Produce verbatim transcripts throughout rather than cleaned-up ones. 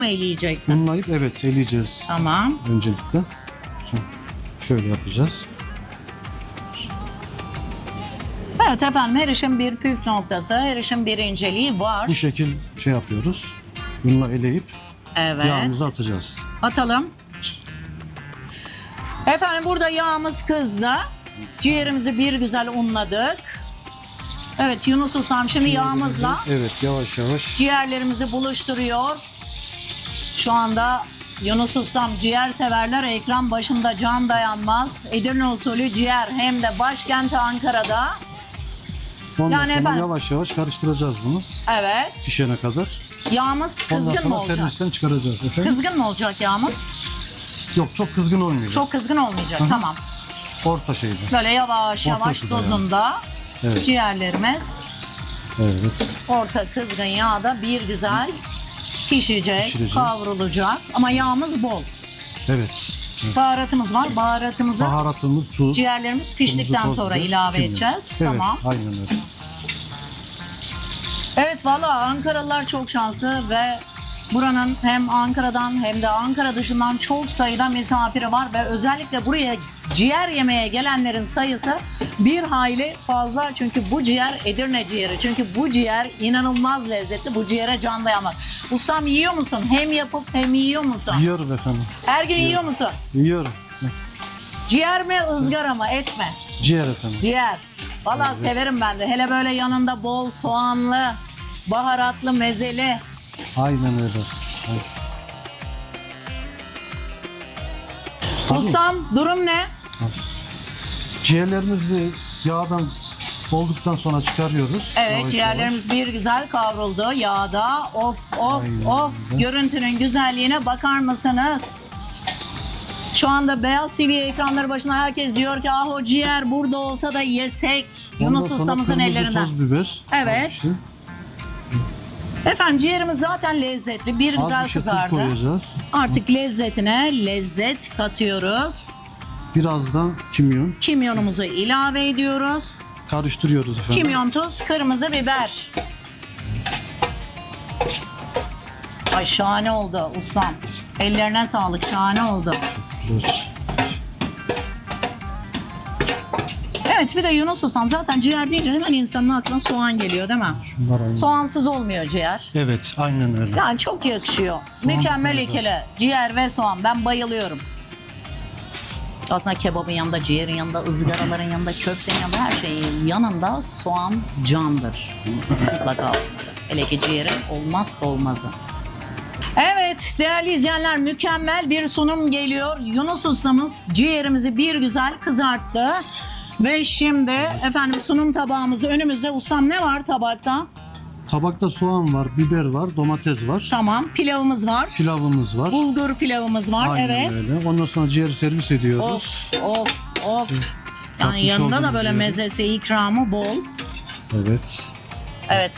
mı eleyeceksin? Unlayıp evet eleyeceğiz. Tamam. Öncelikle. Şöyle yapacağız. Evet efendim, her işin bir püf noktası, her işin bir inceliği var. Bu şekil şey yapıyoruz. Bununla eleyip Evet. yağımızı atacağız. Atalım. Efendim burada yağımız kızdı. Ciğerimizi bir güzel unladık. Evet Yunus Ustam şimdi yağımızla Evet yavaş yavaş. ciğerlerimizi buluşturuyor. Şu anda Yunus Ustam ciğer severler ekran başında can dayanmaz. Edirne usulü ciğer hem de başkenti Ankara'da. Ondan Yani sonra efendim- yavaş yavaş karıştıracağız bunu Evet. pişene kadar. Yağımız Ondan kızgın mı sonra olacak? servisten çıkaracağız. Efendim? Kızgın mı olacak yağımız? Yok çok kızgın olmayacak. Çok kızgın olmayacak. Hı hı. Tamam. Orta şeyde. Böyle yavaş yavaş Ortasında yani. dozunda Evet. ciğerlerimiz Evet. orta kızgın yağda bir güzel pişecek, Pişireceğiz. kavrulacak. Ama yağımız bol. Evet. Baharatımız var. Baharatımızı Baharatımız, tuz. ciğerlerimiz piştikten tuz, sonra biber, ilave kimyon. edeceğiz. Evet, Tamam. aynen öyle. Evet valla Ankaralılar çok şanslı ve buranın hem Ankara'dan hem de Ankara dışından çok sayıda misafiri var ve özellikle buraya ciğer yemeye gelenlerin sayısı bir hayli fazla. Çünkü bu ciğer Edirne ciğeri. Çünkü bu ciğer inanılmaz lezzetli. Bu ciğere can dayanmaz. Ustam yiyor musun? Hem yapıp hem yiyor musun? Yiyorum efendim. Her gün yiyor musun? Yiyorum. Ciğer mi, ızgara mı, et mi? Ciğer efendim. Ciğer. Valla Evet. severim ben de. Hele böyle yanında bol soğanlı, baharatlı, mezeli. Aynen öyle. Evet. Tabii. Ustam durum ne? Ciğerlerimizi yağdan olduktan sonra çıkarıyoruz. Evet Yavaş ciğerlerimiz bir güzel kavruldu yağda. Of of Aynen of öyle. görüntünün güzelliğine bakar mısınız? Şu anda Beyaz T V ekranları başında herkes diyor ki ah o ciğer burada olsa da yesek. Ondan Yunus sonra ustamızın kırmızı ellerinden. toz biber. Evet. Az bir şey. Efendim ciğerimiz zaten lezzetli. Bir Az güzel bir şey tuz kızardı. koyacağız. Artık lezzetine lezzet katıyoruz. Birazdan kimyon. Kimyonumuzu ilave ediyoruz. Karıştırıyoruz efendim. Kimyon, tuz, kırmızı biber. Ay şahane oldu ustam. Ellerine sağlık, şahane oldu. Evet bir de Yunus ustam zaten ciğer deyince hemen insanın aklına soğan geliyor değil mi? Şunlar aynı. Soğansız olmuyor ciğer. Evet aynen öyle. Yani çok yakışıyor. Mükemmel koyacağız. ikili. Ciğer ve soğan. Ben bayılıyorum. Aslında kebabın yanında, ciğerin yanında, ızgaraların yanında, köftenin yanında her şeyin yanında soğan candır. Mutlaka. Hele ki ciğerin olmazsa olmazı. Evet değerli izleyenler mükemmel bir sunum geliyor. Yunus ustamız ciğerimizi bir güzel kızarttı. Ve şimdi efendim sunum tabağımız önümüzde. Ustam ne var tabakta? Tabakta soğan var, biber var, domates var. Tamam pilavımız var. Pilavımız var. Bulgur pilavımız var. Aynen evet. öyle. Ondan sonra ciğeri servis ediyoruz. Of of of. Yani Tatmış yanında da olduğumuz böyle ciğeri. mezesi ikramı bol. Evet. Evet.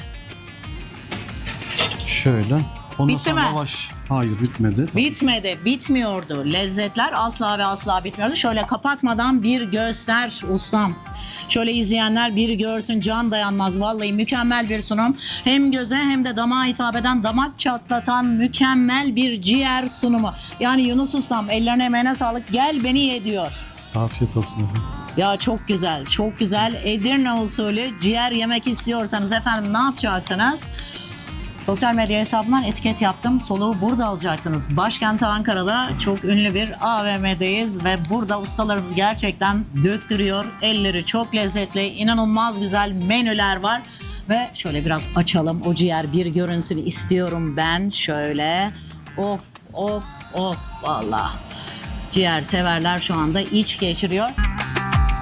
Şöyle. Ondan Bitti sonra mi? lavaş. Hayır bitmedi. Bitmedi, bitmiyordu. Lezzetler asla ve asla bitmiyordu. Şöyle kapatmadan bir göster ustam. Şöyle izleyenler bir görsün can dayanmaz. Vallahi mükemmel bir sunum. Hem göze hem de damağa hitap eden, damak çatlatan mükemmel bir ciğer sunumu. Yani Yunus ustam ellerine emeğine sağlık. Gel beni ye diyor. Afiyet olsun efendim. Ya çok güzel, çok güzel. Edirne usulü ciğer yemek istiyorsanız efendim ne yapacaksınız? Sosyal medya hesabından etiket yaptım. Soluğu burada alacaksınız. Başkent Ankara'da çok ünlü bir A V M'deyiz ve burada ustalarımız gerçekten döktürüyor. Elleri çok lezzetli, inanılmaz güzel menüler var. Ve şöyle biraz açalım. O ciğer bir görünsün istiyorum ben. Şöyle of of of vallahi. Ciğer severler şu anda iç geçiriyor.